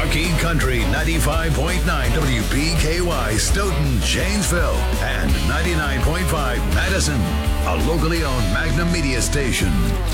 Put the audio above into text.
Marquee Country 95.9 WPKY Stoughton, Janesville, and 99.5 Madison, a locally owned Magnum Media station.